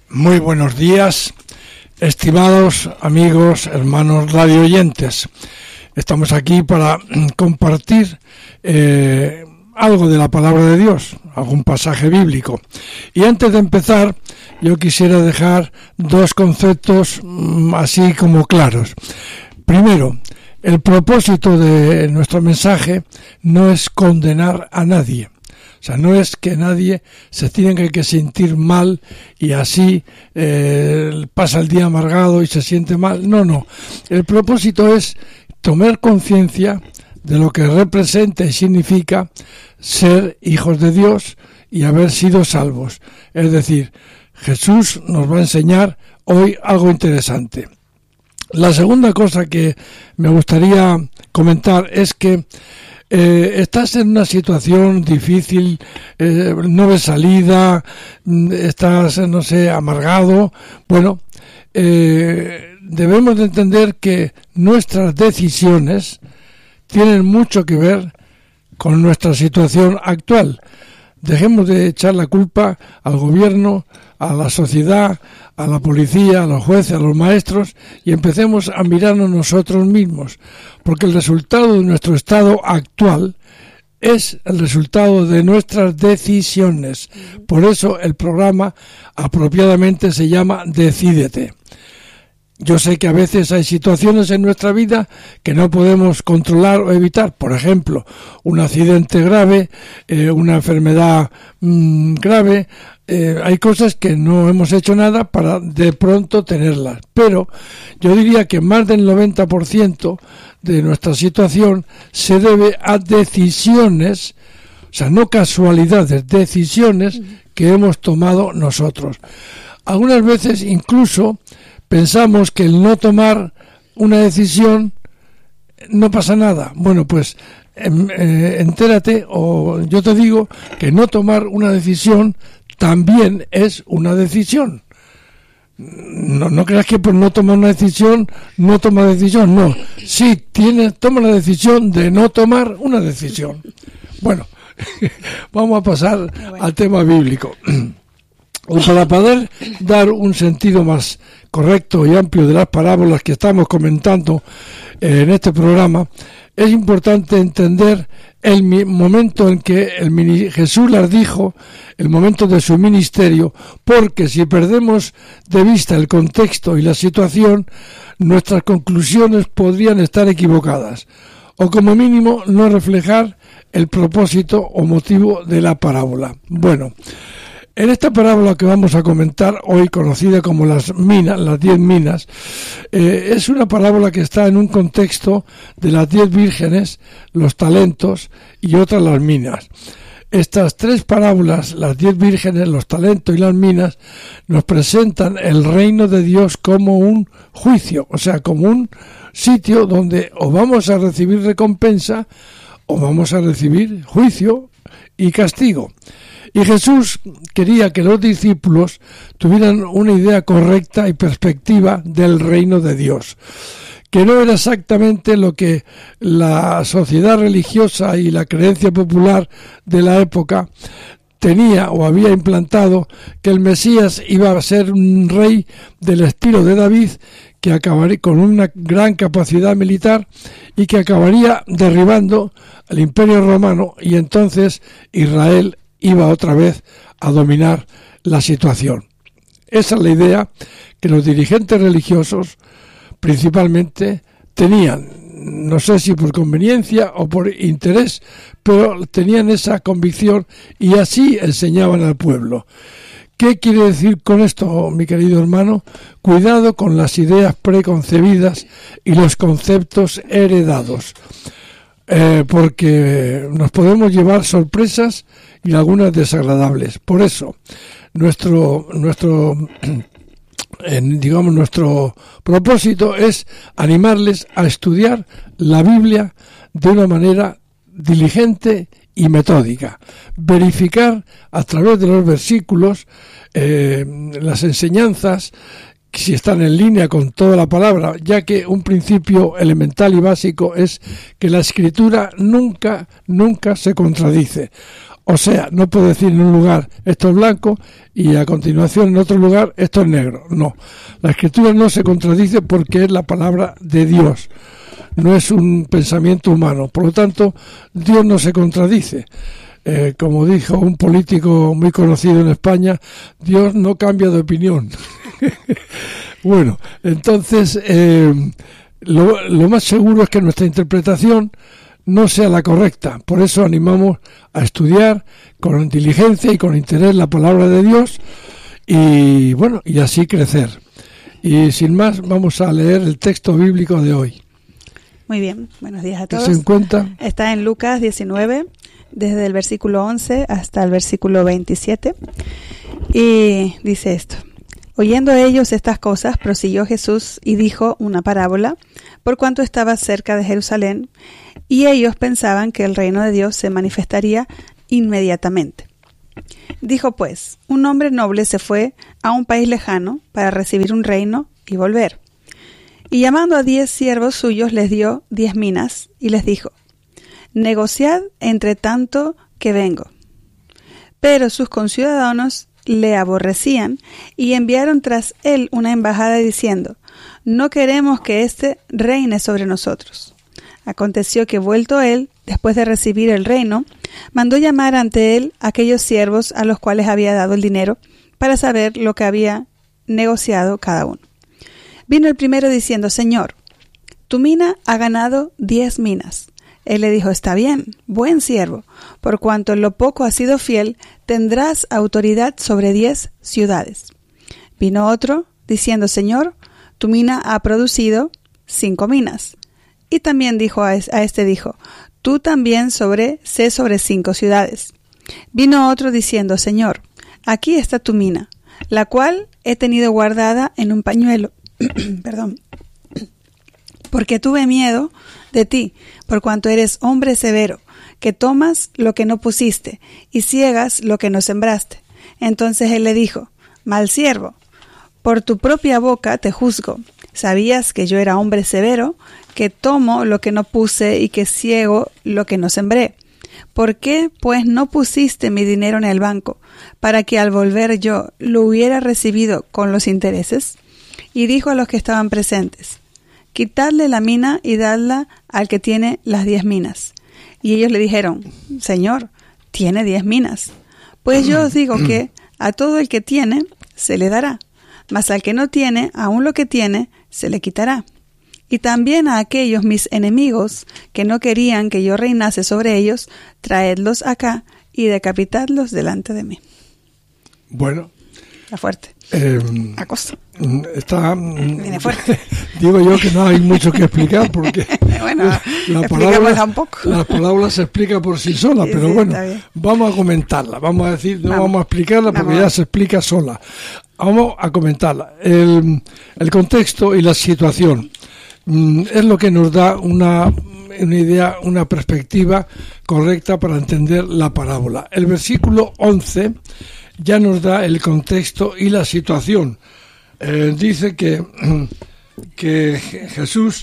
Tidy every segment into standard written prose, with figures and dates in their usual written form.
Muy buenos días, estimados amigos, hermanos radio oyentes. Estamos aquí para compartir algo de la palabra de Dios, algún pasaje bíblico. Y antes de empezar, yo quisiera dejar dos conceptos así como claros. Primero, el propósito de nuestro mensaje no es condenar a nadie. O sea, no es que nadie se tenga que sentir mal y así pasa el día amargado y se siente mal. No. El propósito es tomar conciencia de lo que representa y significa ser hijos de Dios y haber sido salvos. Es decir, Jesús nos va a enseñar hoy algo interesante. La segunda cosa que me gustaría comentar es que estás en una situación difícil, no ves salida, estás, amargado. Bueno, debemos de entender que nuestras decisiones tienen mucho que ver con nuestra situación actual. Dejemos de echar la culpa al gobierno, a la sociedad, a la policía, a los jueces, a los maestros y empecemos a mirarnos nosotros mismos, porque el resultado de nuestro estado actual es el resultado de nuestras decisiones. Por eso el programa apropiadamente se llama Decídete. Yo sé que a veces hay situaciones en nuestra vida que no podemos controlar o evitar. Por ejemplo, un accidente grave, una enfermedad grave. Hay cosas que no hemos hecho nada para de pronto tenerlas. Pero yo diría que más del 90% de nuestra situación se debe a decisiones, o sea, no casualidades, decisiones que hemos tomado nosotros. Algunas veces incluso pensamos que el no tomar una decisión no pasa nada. Bueno, pues entérate, o yo te digo que no tomar una decisión también es una decisión. No creas que por no tomar una decisión no toma decisión. No, sí, toma la decisión de no tomar una decisión. Bueno, vamos a pasar al tema bíblico. Para poder dar un sentido más correcto y amplio de las parábolas que estamos comentando en este programa, es importante entender el momento en que Jesús las dijo, el momento de su ministerio, porque si perdemos de vista el contexto y la situación, nuestras conclusiones podrían estar equivocadas, o como mínimo no reflejar el propósito o motivo de la parábola. Bueno, en esta parábola que vamos a comentar hoy, conocida como las 10 minas, es una parábola que está en un contexto de las 10 vírgenes, los talentos y otras las minas. Estas tres parábolas, las 10 vírgenes, los talentos y las minas, nos presentan el reino de Dios como un juicio, o sea, como un sitio donde o vamos a recibir recompensa o vamos a recibir juicio y castigo. Y Jesús quería que los discípulos tuvieran una idea correcta y perspectiva del reino de Dios, que no era exactamente lo que la sociedad religiosa y la creencia popular de la época tenía o había implantado, que el Mesías iba a ser un rey del estilo de David, que acabaría con una gran capacidad militar y que acabaría derribando al Imperio Romano, y entonces Israel iba otra vez a dominar la situación. Esa es la idea que los dirigentes religiosos principalmente tenían, no sé si por conveniencia o por interés, pero tenían esa convicción y así enseñaban al pueblo. ¿Qué quiere decir con esto, mi querido hermano? Cuidado con las ideas preconcebidas y los conceptos heredados, porque nos podemos llevar sorpresas y algunas desagradables. Por eso, nuestro propósito es animarles a estudiar la Biblia de una manera diligente y metódica, verificar a través de los versículos las enseñanzas, si están en línea con toda la palabra, ya que un principio elemental y básico es que la Escritura nunca se contradice. O sea, no puedo decir en un lugar esto es blanco y a continuación en otro lugar esto es negro. No, la Escritura no se contradice porque es la palabra de Dios, no es un pensamiento humano. Por lo tanto, Dios no se contradice. Como dijo un político muy conocido en España, Dios no cambia de opinión. Bueno, entonces lo más seguro es que nuestra interpretación no sea la correcta. Por eso animamos a estudiar con diligencia y con interés la palabra de Dios y bueno, y así crecer. Y sin más, vamos a leer el texto bíblico de hoy. Muy bien, buenos días a todos. ¿Se encuentra? Está en Lucas 19, desde el versículo 11 hasta el versículo 27, y dice esto: Oyendo ellos estas cosas, prosiguió Jesús y dijo una parábola, por cuanto estaba cerca de Jerusalén, y ellos pensaban que el reino de Dios se manifestaría inmediatamente. Dijo pues: un hombre noble se fue a un país lejano para recibir un reino y volver. Y llamando a 10 siervos suyos, les dio 10 minas, y les dijo: negociad entre tanto que vengo. Pero sus conciudadanos le aborrecían y enviaron tras él una embajada diciendo: no queremos que éste reine sobre nosotros. Aconteció que vuelto él, después de recibir el reino, mandó llamar ante él a aquellos siervos a los cuales había dado el dinero para saber lo que había negociado cada uno. Vino el primero diciendo: Señor, tu mina ha ganado 10 minas. Él le dijo: está bien, buen siervo, por cuanto en lo poco has sido fiel, tendrás autoridad sobre 10 ciudades. Vino otro diciendo: Señor, tu mina ha producido 5 minas. Y también dijo a este dijo: tú también sé sobre 5 ciudades. Vino otro diciendo: Señor, aquí está tu mina, la cual he tenido guardada en un pañuelo. Perdón. Porque tuve miedo de ti, por cuanto eres hombre severo, que tomas lo que no pusiste y ciegas lo que no sembraste. Entonces él le dijo: mal siervo, por tu propia boca te juzgo. ¿Sabías que yo era hombre severo, que tomo lo que no puse y que ciego lo que no sembré? ¿Por qué, pues, no pusiste mi dinero en el banco, para que al volver yo lo hubiera recibido con los intereses? Y dijo a los que estaban presentes: quitadle la mina y dadla al que tiene las 10 minas. Y ellos le dijeron: Señor, tiene 10 minas. Pues yo os digo que a todo el que tiene se le dará, mas al que no tiene, aun lo que tiene, se le quitará. Y también a aquellos mis enemigos que no querían que yo reinase sobre ellos, traedlos acá y decapitadlos delante de mí. Bueno. Está fuerte. Acosta. Viene fuerte. Digo yo que no hay mucho que explicar porque bueno, la palabra se explica por sí sola, sí, pero sí, bueno, vamos a comentarla. Vamos a decir, no vamos a explicarla porque ya se explica sola. Vamos a comentarla. El contexto y la situación es lo que nos da una idea, una perspectiva correcta para entender la parábola. El versículo 11 ya nos da el contexto y la situación. Dice que Jesús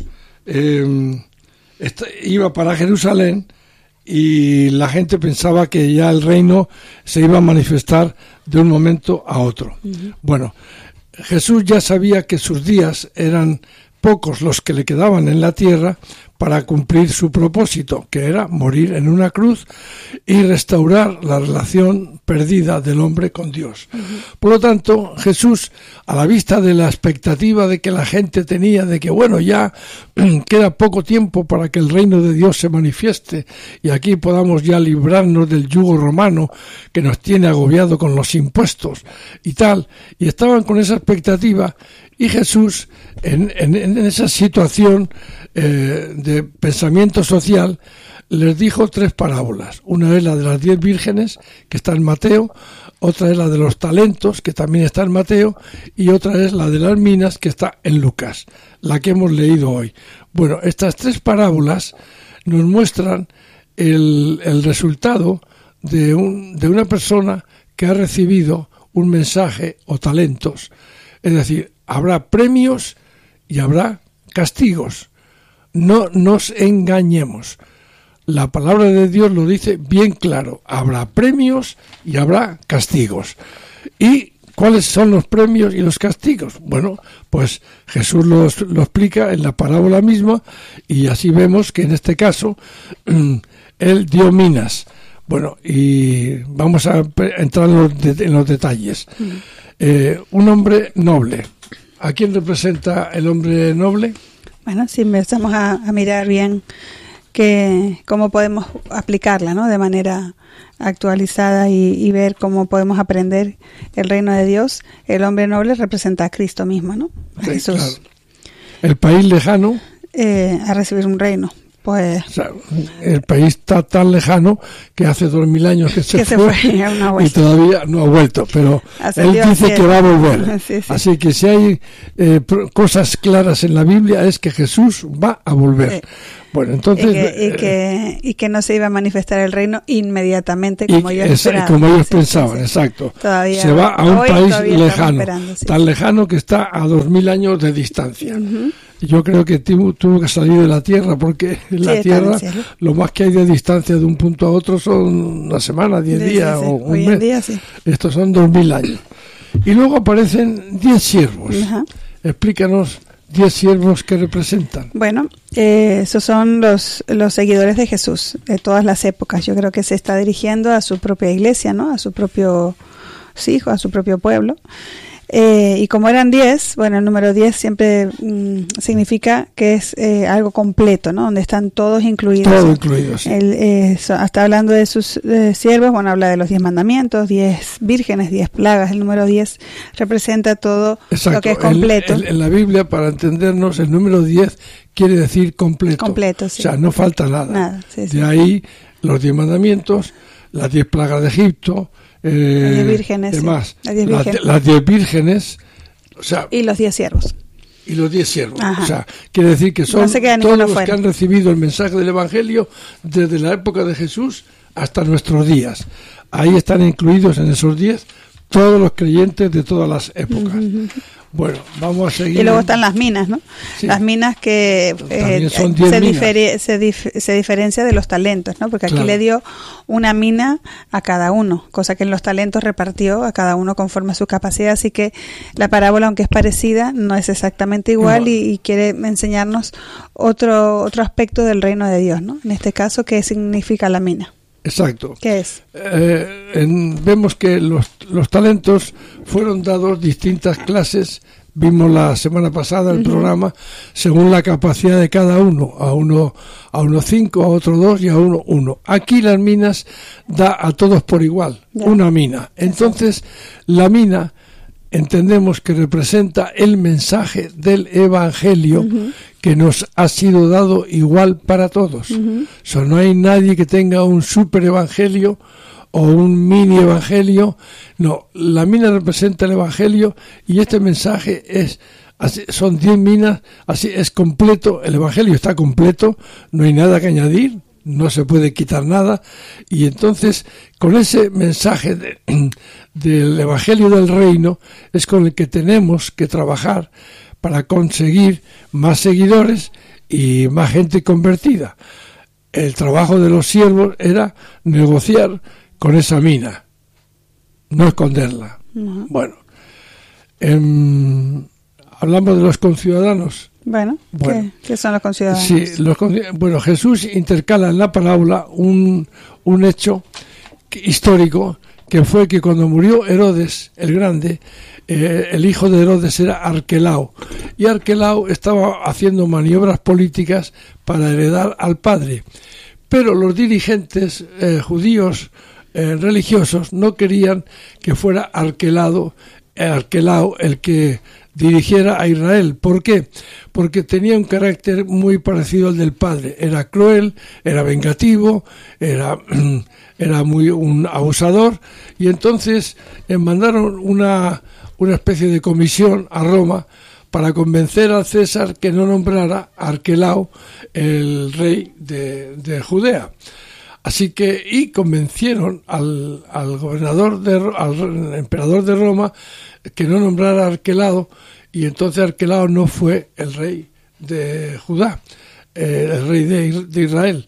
iba para Jerusalén y la gente pensaba que ya el reino se iba a manifestar de un momento a otro. Uh-huh. Bueno, Jesús ya sabía que sus días eran pocos los que le quedaban en la tierra para cumplir su propósito, que era morir en una cruz y restaurar la relación perdida del hombre con Dios. Uh-huh. Por lo tanto, Jesús, a la vista de la expectativa de que la gente tenía de que, bueno, ya queda poco tiempo para que el reino de Dios se manifieste y aquí podamos ya librarnos del yugo romano que nos tiene agobiado con los impuestos y tal, y estaban con esa expectativa. Y Jesús, en esa situación de pensamiento social, les dijo 3 parábolas. Una es la de las 10 vírgenes, que está en Mateo, otra es la de los talentos, que también está en Mateo, y otra es la de las minas, que está en Lucas, la que hemos leído hoy. Bueno, estas 3 parábolas nos muestran el resultado de una persona que ha recibido un mensaje o talentos. Es decir, habrá premios y habrá castigos. No nos engañemos. la palabra de Dios lo dice bien claro. Habrá premios y habrá castigos. ¿Y cuáles son los premios y los castigos? Bueno, pues Jesús lo explica en la parábola misma, y así vemos que en este caso Él dio minas. Bueno, y vamos a entrar en los detalles. Un hombre noble. ¿A quién representa el hombre noble? Bueno, si empezamos a mirar bien cómo podemos aplicarla, ¿no?, de manera actualizada y ver cómo podemos aprender el reino de Dios, el hombre noble representa a Cristo mismo, ¿no? A Sí, Jesús. claro. El país lejano. A recibir un reino. Pues, O sea, el país está tan lejano que hace 2000 años que se fue aún no ha y vuelto. todavía no ha vuelto, pero Ascendió él al dice cielo. que va a volver. Sí, sí. Así que si hay cosas claras en la Biblia es que Jesús va a volver. Sí. Bueno, entonces... y que no se iba a manifestar el reino inmediatamente como ellos esperaban. como ellos Sí, pensaban, sí. exacto. Todavía se va a un hoy país todavía estamos lejano, esperando, sí. tan lejano que está a 2000 años de distancia. Ujú. Yo creo que tuvo que salir de la Tierra, porque en la está en Tierra el cielo. lo más que hay de distancia de un punto a otro son una semana, 10 Sí, días sí, sí. o un Hoy en mes. día sí. Estos son 2000 años. Y luego aparecen 10 siervos. Ajá. Explícanos 10 siervos que representan. Bueno, esos son los seguidores de Jesús de todas las épocas. Yo creo que se está dirigiendo a su propia iglesia, ¿no? A su propio hijo, a su propio pueblo. Y como eran 10, bueno, el número 10 siempre significa que es algo completo, ¿no? Donde están todos incluidos. Todo incluido, sí. Está hablando de sus siervos, bueno, habla de los 10 mandamientos, 10 vírgenes, 10 plagas. El número 10 representa todo Exacto. lo que es completo. En la Biblia, para entendernos, el número 10 quiere decir completo. Completo, sí. O sea, no falta nada. Nada, sí, sí. De ahí los 10 mandamientos, las 10 plagas de Egipto, Las 10 vírgenes, demás. sí. Las 10 vírgenes. Las 10 vírgenes, o sea, Y los 10 siervos. y los 10 siervos. Ajá. O sea, quiere decir que son No se queda todos ninguno los fuera. que han recibido el mensaje del Evangelio desde la época de Jesús hasta nuestros días. Ahí están incluidos en esos 10 todos los creyentes de todas las épocas. Bueno, vamos a seguir. Y luego están las minas, ¿no? Sí. Las minas que También son 10 minas. se diferencia de los talentos, ¿no? Porque aquí Claro. le dio una mina a cada uno, cosa que en los talentos repartió a cada uno conforme a su capacidad. Así que la parábola, aunque es parecida, no es exactamente igual y quiere enseñarnos otro aspecto del reino de Dios, ¿no? En este caso, ¿qué significa la mina? Exacto. ¿Qué es? Vemos que los talentos fueron dados distintas clases. Vimos la semana pasada el programa según la capacidad de cada uno. A uno 5, a otro 2 y a uno 1. Aquí las minas da a todos por igual, Ya. una mina. Entonces, la mina entendemos que representa el mensaje del Evangelio que nos ha sido dado igual para todos. O sea, no hay nadie que tenga un super evangelio o un mini evangelio. No, la mina representa el Evangelio y este mensaje es así, son 10 minas, así es completo, el Evangelio está completo, no hay nada que añadir, no se puede quitar nada, y entonces con ese mensaje del Evangelio del Reino es con el que tenemos que trabajar para conseguir más seguidores y más gente convertida. El trabajo de los siervos era negociar con esa mina, no esconderla. Bueno, hablamos de los conciudadanos. Bueno, ¿qué son los conciudadanos? Sí, bueno, Jesús intercala en la parábola un hecho histórico, que fue que cuando murió Herodes el Grande, el hijo de Herodes era Arquelao, y Arquelao estaba haciendo maniobras políticas para heredar al padre, pero los dirigentes judíos religiosos no querían que fuera Arquelao el que dirigiera a Israel. ¿Por qué? Porque tenía un carácter muy parecido al del padre. Era cruel, era vengativo, era muy un abusador, y entonces mandaron una especie de comisión a Roma para convencer al César que no nombrara a Arquelao el rey de Judea. Así que, y convencieron al emperador de Roma que no nombrara a Arquelao, y entonces Arquelao no fue el rey de Judá, el rey de Israel.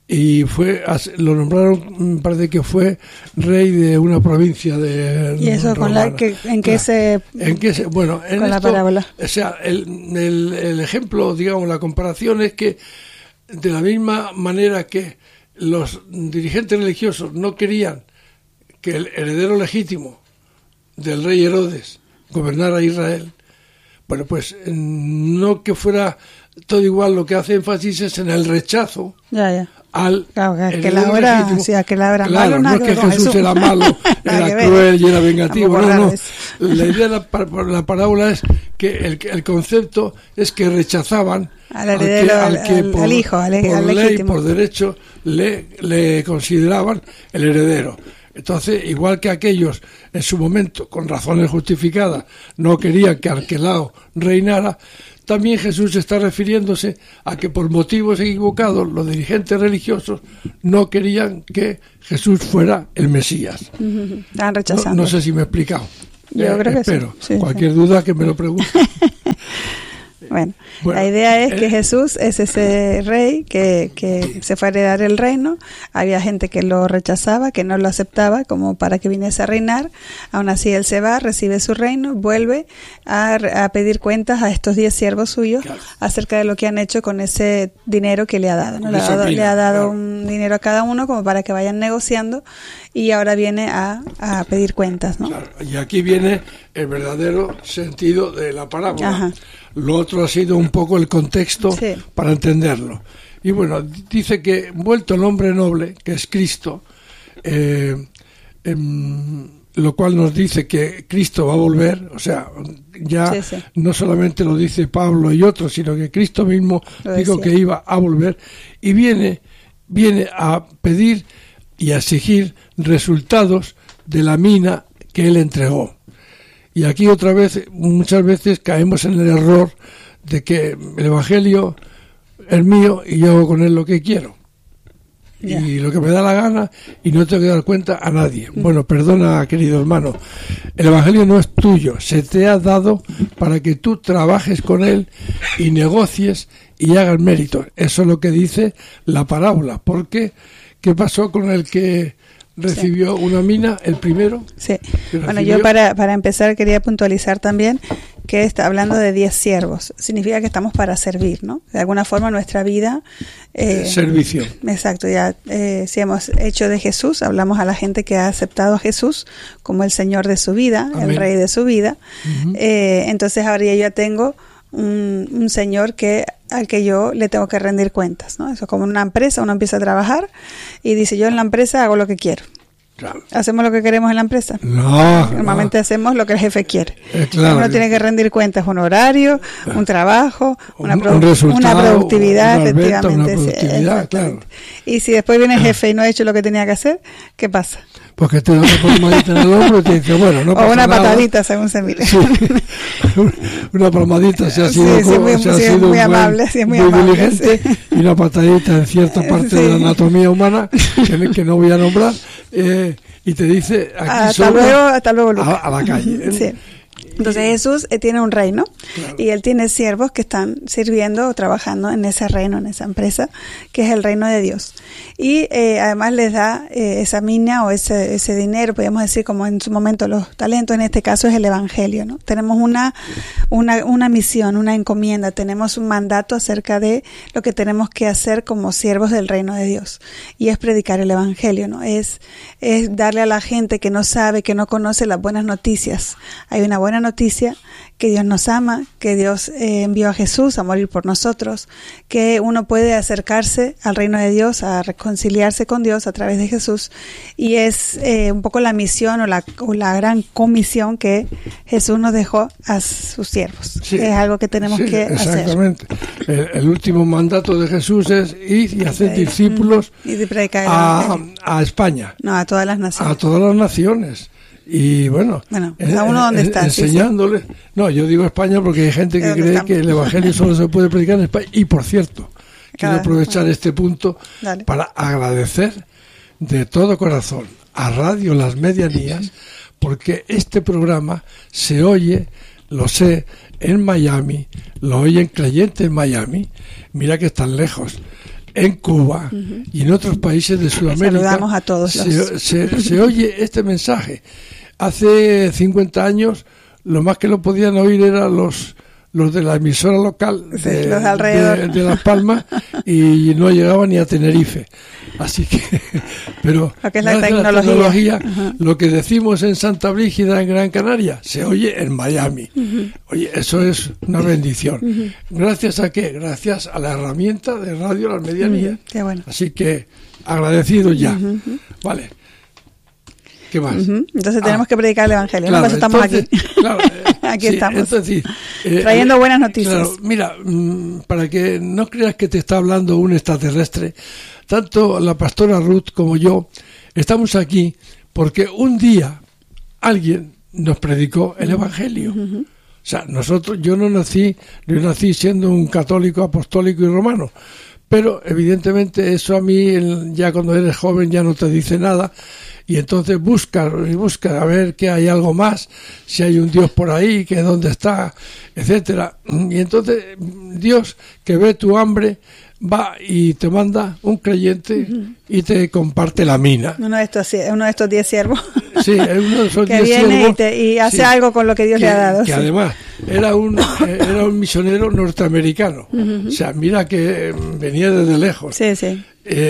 y lo nombraron, me parece que fue rey de una provincia de ¿Y eso romana. en qué se bueno, en con esto, la parábola? O sea, el ejemplo, digamos, la comparación es que de la misma manera que los dirigentes religiosos no querían que el heredero legítimo del rey Herodes gobernara Israel, bueno, pues no que fuera todo igual, lo que hace énfasis es en el rechazo al que la hora, legítimo. O sea, que la hora Claro, malo, no es que Jesús era malo, era cruel y era vengativo, no. La idea de la parábola es que el concepto es que rechazaban al heredero, al hijo, al ley, legítimo. por derecho, le consideraban el heredero. Entonces, igual que aquellos en su momento, con razones justificadas, no querían que Arquelao reinara, también Jesús está refiriéndose a que por motivos equivocados los dirigentes religiosos no querían que Jesús fuera el Mesías. Estaban rechazando. No sé si me he explicado. Yo creo que espero. Sí. Cualquier duda que me lo pregunte. Bueno, la idea es que Jesús es ese rey que se fue a heredar el reino. Había gente que lo rechazaba, que no lo aceptaba como para que viniese a reinar. Aún así él se va, recibe su reino, vuelve a pedir cuentas a estos 10 siervos suyos, claro, acerca de lo que han hecho con ese dinero que le ha dado, ¿no? Le ha dado claro, un dinero a cada uno como para que vayan negociando, y ahora viene a pedir cuentas, ¿no? Claro, y aquí viene el verdadero sentido de la parábola. Ajá. Lo otro ha sido un poco el contexto, sí, para entenderlo. Y bueno, dice que vuelto el hombre noble, que es Cristo, lo cual nos dice que Cristo va a volver, o sea, ya sí, sí, no solamente lo dice Pablo y otros, sino que Cristo mismo dijo que iba a volver, y viene a pedir y a exigir resultados de la mina que él entregó. Y aquí otra vez, muchas veces caemos en el error de que el Evangelio es mío y yo hago con él lo que quiero. Yeah. Y lo que me da la gana, y no tengo que dar cuenta a nadie. Bueno, perdona, querido hermano, el Evangelio no es tuyo, se te ha dado para que tú trabajes con él y negocies y hagas méritos. Eso es lo que dice la parábola. Porque, ¿qué pasó con el que recibió una mina, el primero? Sí. Bueno, yo para empezar quería puntualizar también que está hablando de 10 siervos. Significa que estamos para servir, ¿no? De alguna forma nuestra vida... servicio. Exacto. Ya si hemos hecho de Jesús, hablamos a la gente que ha aceptado a Jesús como el Señor de su vida, amén, el Rey de su vida. Uh-huh. Entonces ahora yo ya tengo un Señor al que yo le tengo que rendir cuentas, ¿no? Eso es como una empresa, uno empieza a trabajar y dice, yo en la empresa hago lo que quiero. Claro. ¿Hacemos lo que queremos en la empresa? No. Normalmente hacemos lo que el jefe quiere. Claro. Uno tiene que rendir cuentas, un horario, un trabajo, un resultado, una productividad, una venta, efectivamente. Una productividad, claro. Y si después viene el jefe y no ha hecho lo que tenía que hacer, ¿qué pasa? Porque te da una palmadita en el hombro y te dice, bueno, no pasa nada. O una patadita, según se mire. Sí. Una palmadita si ha sido, muy amable, sí, muy diligente, sí. Y una patadita en cierta parte de la anatomía humana que no voy a nombrar, y te dice, aquí hasta luego, Lucas. A la calle. Sí. Entonces Jesús tiene un reino, claro, y él tiene siervos que están sirviendo o trabajando en ese reino, en esa empresa, que es el reino de Dios. Y además les da esa mina o ese dinero, podríamos decir como en su momento los talentos, en este caso es el Evangelio, ¿no? Tenemos una misión, una encomienda, tenemos un mandato acerca de lo que tenemos que hacer como siervos del reino de Dios, y es predicar el Evangelio, ¿no? Es darle a la gente que no sabe, que no conoce, las buenas noticias. Hay una buena noticia, que Dios nos ama, que Dios envió a Jesús a morir por nosotros, que uno puede acercarse al reino de Dios, a reconciliarse con Dios a través de Jesús, y es un poco la misión o la gran comisión que Jesús nos dejó a sus siervos. Sí, es algo que tenemos que exactamente. Hacer. El último mandato de Jesús es ir y hacer discípulos y de predicar a España. No, a todas las naciones. A todas las naciones. Y bueno, a uno donde está, enseñándole. Sí. No, yo digo España porque hay gente que cree que el Evangelio solo se puede predicar en España. Y por cierto, quiero aprovechar este punto para agradecer de todo corazón a Radio Las Medianías, porque este programa se oye, lo sé, en Miami, lo oyen creyentes en Miami, mira que están lejos, en Cuba y en otros países de Sudamérica. Saludamos a todos. Se oye este mensaje. Hace 50 años lo más que lo podían oír eran los de la emisora local de Las Palmas y no llegaban ni a Tenerife. Así que, pero es la tecnología, lo que decimos en Santa Brígida, en Gran Canaria, se oye en Miami. Oye, eso es una bendición. ¿Gracias a qué? Gracias a la herramienta de Radio Las Medianías. Qué bueno. Así que, agradecido ya. Vale. ¿Qué más? Entonces tenemos que predicar el Evangelio. Claro, estamos aquí. Claro, aquí sí, estamos. Entonces, trayendo buenas noticias. Claro, mira, para que no creas que te está hablando un extraterrestre, tanto la pastora Ruth como yo estamos aquí porque un día alguien nos predicó el Evangelio. O sea, yo nací siendo un católico, apostólico y romano. Pero evidentemente eso a mí, ya cuando eres joven, ya no te dice nada. Y entonces busca a ver que hay algo más, si hay un Dios por ahí, que dónde está, etcétera. Y entonces Dios, que ve tu hambre, va y te manda un creyente y te comparte la mina. Uno de estos 10 siervos. Sí, es uno de esos 10 que viene siervos, y hace algo con lo que Dios le ha dado. Que además era un misionero norteamericano. O sea, mira que venía desde lejos. Sí, sí.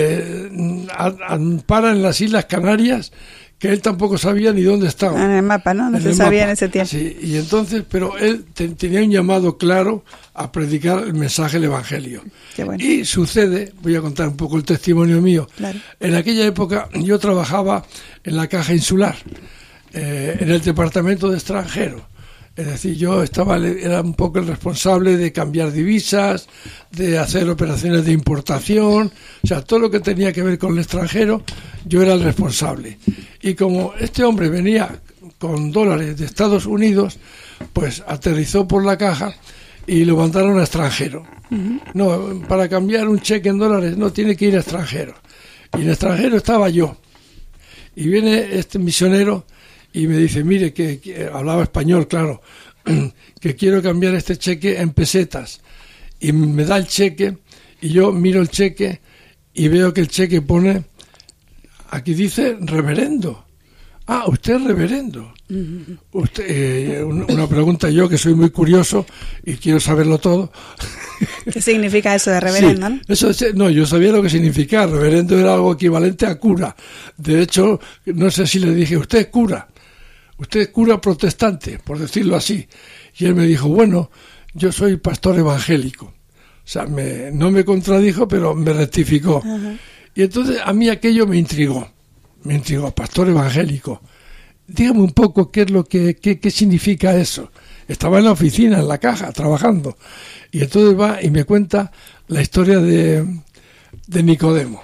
Para en las Islas Canarias, que él tampoco sabía ni dónde estaba. En el mapa, ¿no? No se sabía en ese tiempo. Sí, y entonces, pero él tenía un llamado claro a predicar el mensaje del Evangelio. Qué bueno. Y sucede, voy a contar un poco el testimonio mío. Claro. En aquella época yo trabajaba en la Caja Insular, en el departamento de extranjeros. Es decir, yo era un poco el responsable de cambiar divisas, de hacer operaciones de importación, o sea, todo lo que tenía que ver con el extranjero, yo era el responsable. Y como este hombre venía con dólares de Estados Unidos, pues aterrizó por la caja y lo mandaron a extranjero. No, para cambiar un cheque en dólares no tiene que ir a extranjero. Y en extranjero estaba yo. Y viene este misionero y me dice, mire, que hablaba español, claro, que quiero cambiar este cheque en pesetas. Y me da el cheque, y yo miro el cheque, y veo que el cheque pone, aquí dice, reverendo. Ah, usted es reverendo. Usted, una pregunta yo, que soy muy curioso, y quiero saberlo todo. ¿Qué significa eso de reverendo? Sí, no, yo sabía lo que significaba. Reverendo era algo equivalente a cura. De hecho, no sé si le dije, usted es cura protestante, por decirlo así. Y él me dijo, bueno, yo soy pastor evangélico. O sea, no me contradijo, pero me rectificó. Y entonces a mí aquello me intrigó, pastor evangélico. Dígame un poco qué significa eso. Estaba en la oficina, en la caja, trabajando. Y entonces va y me cuenta la historia de Nicodemo.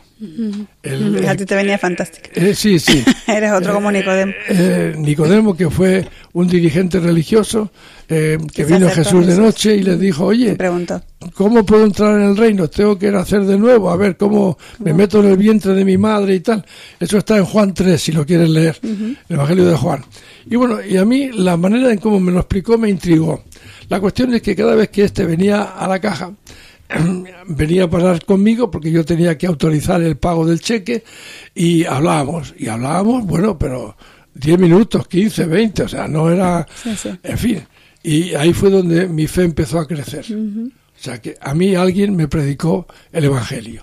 A ti te venía fantástico. Sí. Eres otro como Nicodemo. Nicodemo, que fue un dirigente religioso, que vino Jesús de noche y le dijo, oye, ¿cómo puedo entrar en el reino? Tengo que nacer de nuevo, a ver cómo me meto en el vientre de mi madre y tal. Eso está en Juan 3, si lo quieres leer, el Evangelio de Juan. Y bueno, y a mí la manera en cómo me lo explicó me intrigó. La cuestión es que cada vez que venía a la caja, venía a parar conmigo porque yo tenía que autorizar el pago del cheque y hablábamos, bueno, pero 10 minutos, 15, 20, o sea, no era, en fin, y ahí fue donde mi fe empezó a crecer. O sea, que a mí alguien me predicó el Evangelio.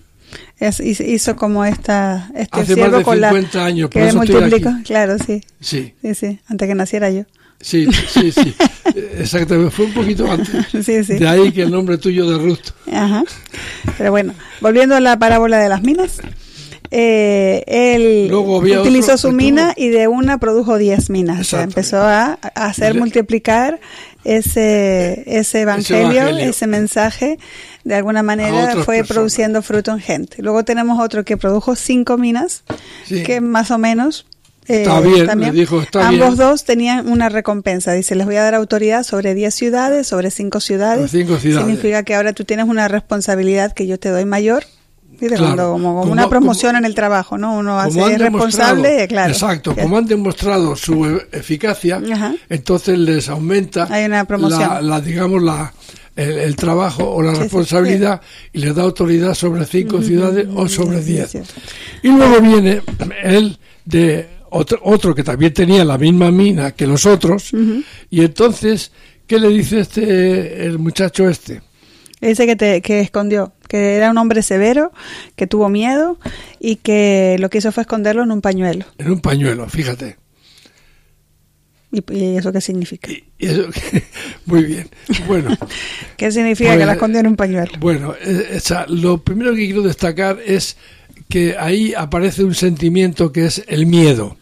Hizo como este hace siervo más de con 50 años, que por eso multiplicó, claro, sí, antes que naciera yo. Sí, exactamente, fue un poquito antes. Sí. De ahí que el nombre tuyo de Ruth. Ajá. Pero bueno, volviendo a la parábola de las minas, él utilizó su mina y de una produjo 10 minas. O sea, empezó a hacer multiplicar ese evangelio, ese mensaje, de alguna manera fue produciendo fruto en gente. Luego tenemos otro que produjo 5 minas, que más o menos... Está bien, también. Me dijo, está ambos bien. Dos tenían una recompensa. Dice, les voy a dar autoridad sobre 10 ciudades, sobre 5 ciudades. 5 ciudades. Significa que ahora tú tienes una responsabilidad que yo te doy mayor. Claro, como una promoción en el trabajo, ¿no? Uno hace responsable, claro. Exacto, como han demostrado su eficacia, entonces les aumenta hay una promoción. el trabajo o la responsabilidad y le da autoridad sobre 5 ciudades o sobre 10. Y luego viene él de otro que también tenía la misma mina que los otros, y entonces, ¿qué le dice el muchacho este? Dice que escondió, que era un hombre severo, que tuvo miedo y que lo que hizo fue esconderlo en un pañuelo. En un pañuelo, fíjate. ¿Y eso qué significa? Y eso, muy bien. Bueno. ¿Qué significa pues, que la escondió en un pañuelo? Bueno, lo primero que quiero destacar es que ahí aparece un sentimiento que es el miedo.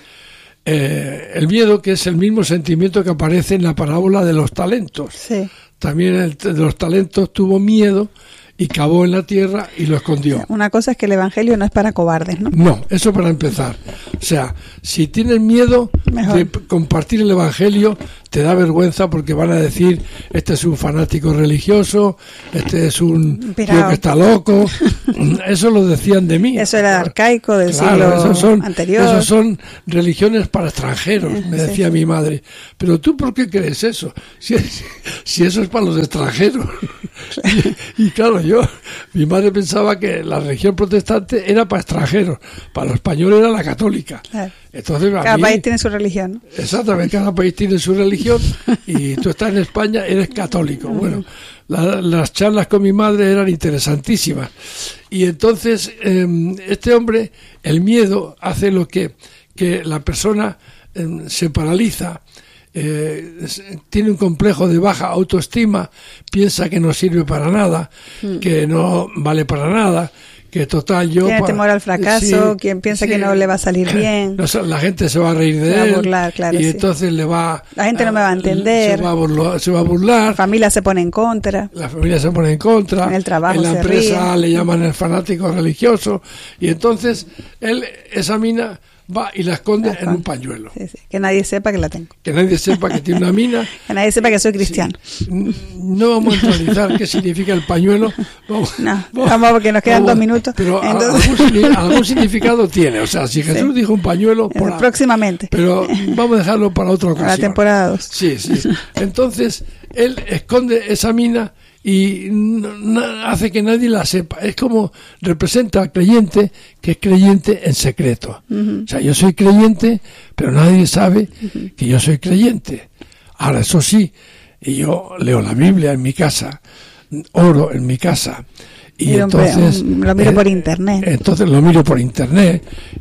El miedo, que es el mismo sentimiento que aparece en la parábola de los talentos. Sí. También el de los talentos tuvo miedo y cavó en la tierra y lo escondió. Una cosa es que el evangelio no es para cobardes, ¿no? No, eso para empezar. O sea, si tienes miedo de compartir el evangelio, te da vergüenza porque van a decir, este es un fanático religioso, este es un tío que está loco. Eso lo decían de mí. Eso era arcaico del siglo anterior. Esos son religiones para extranjeros, me decía mi madre. Pero tú, ¿por qué crees eso? Si eso es para los extranjeros. Y claro, mi madre pensaba que la religión protestante era para extranjeros, para los españoles era la católica. Entonces, cada país tiene su religión. Exactamente, cada país tiene su religión y tú estás en España, eres católico. Bueno, las charlas con mi madre eran interesantísimas. Y entonces, este hombre, el miedo hace lo que la persona se paraliza. Tiene un complejo de baja autoestima, piensa que no sirve para nada, que no vale para nada, que total tiene temor al fracaso, quien piensa que no le va a salir bien, la gente se va a reír de él, burlar, claro, y entonces la gente no me va a entender, se va a burlar, la familia se pone en contra, en el trabajo, en la empresa le llaman el fanático religioso, y entonces él esa mina va y la esconde en un pañuelo. Sí. Que nadie sepa que la tengo. Que nadie sepa que tiene una mina. Que nadie sepa que soy cristiano. No vamos a analizar qué significa el pañuelo. Vamos porque nos quedan 2 minutos. Pero algún significado tiene. O sea, si Jesús dijo un pañuelo... próximamente. Pero vamos a dejarlo para otra ocasión. Para la temporada 2. Sí. Entonces, él esconde esa mina y hace que nadie la sepa. Es como representa al creyente que es creyente en secreto. O sea, yo soy creyente, pero nadie sabe que yo soy creyente. Ahora, eso sí, yo leo la Biblia en mi casa, oro en mi casa, y entonces lo miro por internet. Entonces lo miro por internet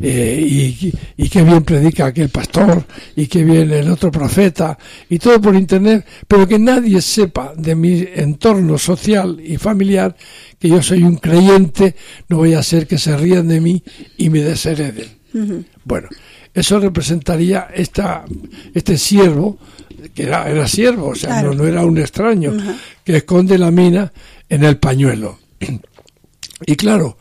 y qué bien predica aquel pastor y qué bien el otro profeta y todo por internet, pero que nadie sepa de mi entorno social y familiar que yo soy un creyente. No voy a hacer que se rían de mí y me deshereden. Bueno, eso representaría este siervo, que era siervo, o sea, claro, no era un extraño, que esconde la mina en el pañuelo. Y claro,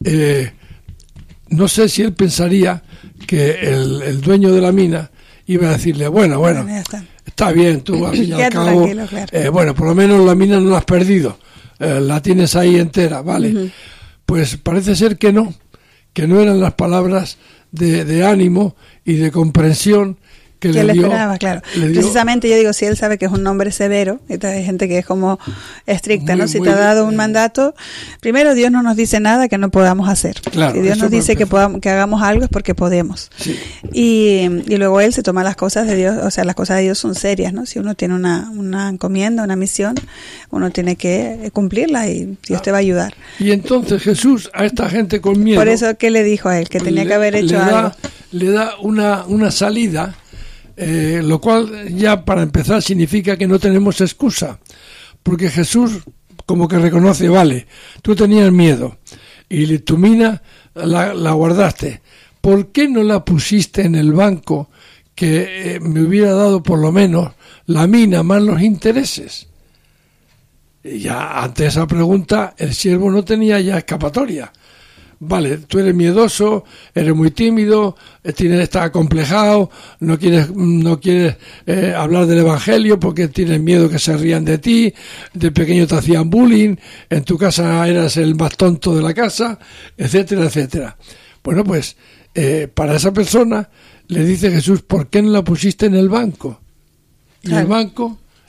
no sé si él pensaría que el dueño de la mina iba a decirle, bueno, está bien, tú al fin y al cabo, claro. Bueno, por lo menos la mina no la has perdido, la tienes ahí entera, ¿vale? Pues parece ser que no eran las palabras de ánimo y de comprensión que le dio, esperaba, claro. Precisamente yo digo, si él sabe que es un hombre severo, hay gente que es como estricta, ¿no? Si te ha dado un mandato, primero Dios no nos dice nada que no podamos hacer. Claro, si Dios nos dice que hagamos algo es porque podemos. Sí. Y luego él se toma las cosas de Dios, o sea, las cosas de Dios son serias, ¿no? Si uno tiene una encomienda, una misión, uno tiene que cumplirla y Dios te va a ayudar. Y entonces Jesús a esta gente con miedo... Por eso, ¿qué le dijo a él? Que tenía que haber hecho algo. Le da una salida... lo cual ya para empezar significa que no tenemos excusa, porque Jesús como que reconoce, vale, tú tenías miedo y tu mina la guardaste, ¿por qué no la pusiste en el banco que me hubiera dado por lo menos la mina más los intereses? Y ya ante esa pregunta el siervo no tenía ya escapatoria. Vale, tú eres miedoso, eres muy tímido, estás acomplejado, no quieres hablar del evangelio porque tienes miedo que se rían de ti, de pequeño te hacían bullying, en tu casa eras el más tonto de la casa, etcétera, etcétera. Bueno, pues para esa persona le dice Jesús, ¿por qué no la pusiste en el banco? Y el banco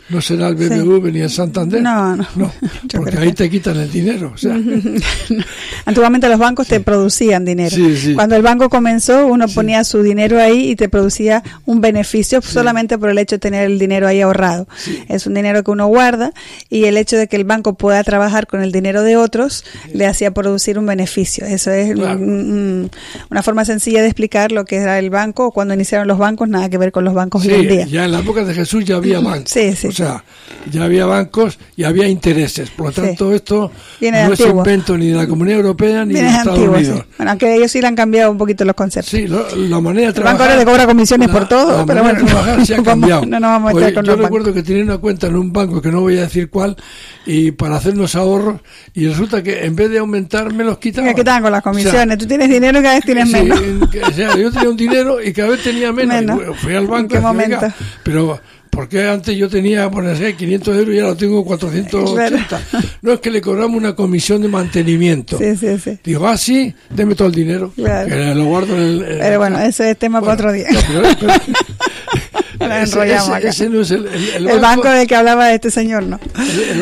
¿No será el BBV ni el Santander? No. Porque ahí te quitan el dinero. O sea. Antiguamente los bancos te producían dinero. Sí. Cuando el banco comenzó, uno ponía su dinero ahí y te producía un beneficio solamente por el hecho de tener el dinero ahí ahorrado. Sí. Es un dinero que uno guarda, y el hecho de que el banco pueda trabajar con el dinero de otros le hacía producir un beneficio. Eso es una forma sencilla de explicar lo que era el banco. Cuando iniciaron los bancos, nada que ver con los bancos hoy en día. Ya en la época de Jesús ya había bancos. Sí. O sea, ya había bancos y había intereses. Por lo tanto, esto viene no es invento ni de la Comunidad Europea ni de Estados Unidos. Sí. Bueno, aunque ellos sí le han cambiado un poquito los conceptos. Sí, la manera de trabajar. El banco ahora le cobra comisiones por todo, pero bueno, se ha cambiado. No nos vamos a meter con los bancos. Yo recuerdo que tenía una cuenta en un banco, que no voy a decir cuál, y para hacernos ahorros, y resulta que en vez de aumentar me los quitaban. Me quitaban con las comisiones. O sea, tú tienes dinero y cada vez tienes menos. O sea, yo tenía un dinero y cada vez tenía menos. Y fui al banco. ¿En qué momento? Pero porque antes yo tenía, por ejemplo, 500 euros y ahora tengo 480. Claro. No, es que le cobramos una comisión de mantenimiento. Sí. Digo, sí, deme todo el dinero. Claro. Que lo guardo en el... Pero bueno, ese es tema para otro día. Nos enrollamos acá. Ese no es el banco del que hablaba este señor, ¿no?